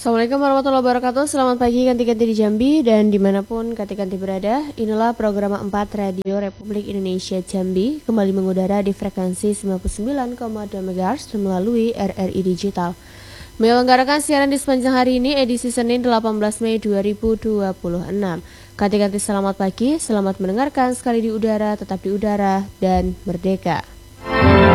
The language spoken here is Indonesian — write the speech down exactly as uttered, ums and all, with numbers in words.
Assalamualaikum warahmatullahi wabarakatuh. Selamat pagi Kanti-Kanti di Jambi dan dimanapun Kanti-Kanti berada. Inilah program empat Radio Republik Indonesia Jambi kembali mengudara di frekuensi sembilan puluh sembilan koma dua megahertz melalui R R I Digital. Menyelenggarakan siaran di sepanjang hari ini edisi Senin delapan belas Mei dua ribu dua puluh enam. Kanti-Kanti selamat pagi, selamat mendengarkan sekali di udara, tetap di udara dan merdeka.